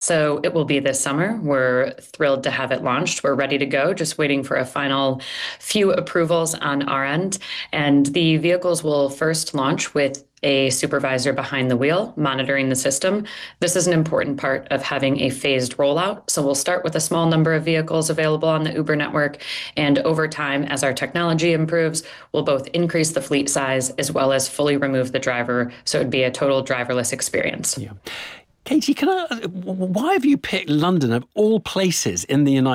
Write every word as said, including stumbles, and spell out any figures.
So it will be this summer. We're thrilled to have it launched. We're ready to go, just waiting for a final few approvals on our end. And the vehicles will first launch with a supervisor behind the wheel monitoring the system. This is an important part of having a phased rollout. So we'll start with a small number of vehicles available on the Uber network. And over time, as our technology improves, we'll both increase the fleet size as well as fully remove the driver. So it'd be a total driverless experience. Yeah. Katie, can I, why have you picked London of all places in the United